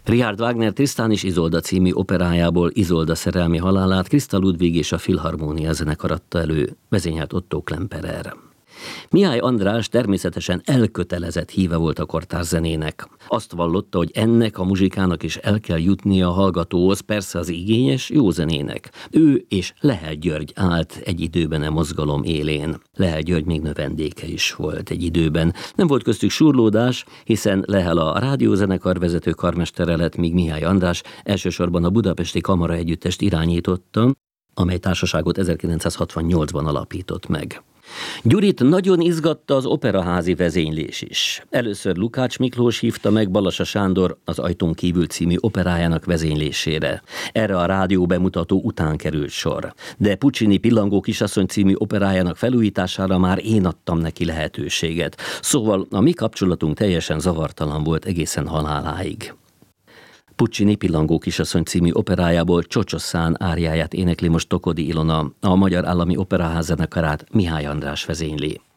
Richard Wagner Tristan és Izolda című operájából Izolda szerelmi halálát Christa Ludwig és a Filharmonia zenekar adta elő, vezényelt Otto Klemperer. Mihály András természetesen elkötelezett híve volt a kortárs zenének. Azt vallotta, hogy ennek a muzsikának is el kell jutnia a hallgatóhoz, persze az igényes, jó zenének. Ő és Lehel György állt egy időben a mozgalom élén. Lehel György még növendéke is volt egy időben. Nem volt köztük surlódás, hiszen Lehel a rádiózenekar vezető karmestere lett, míg Mihály András elsősorban a Budapesti Kamara Együttest irányította, amely társaságot 1968-ban alapított meg. Gyurit nagyon izgatta az operaházi vezénylés is. Először Lukács Miklós hívta meg Balassa Sándor az Ajtón kívül című operájának vezénylésére. Erre a rádió bemutató után került sor. De Puccini Pillangó kisasszony című operájának felújítására már én adtam neki lehetőséget. Szóval a mi kapcsolatunk teljesen zavartalan volt egészen haláláig. Puccini Pillangó kisasszony című operájából Csocsosszán áriáját énekli most Tokodi Ilona, a Magyar Állami Operaház zenekarát Mihály András vezényli.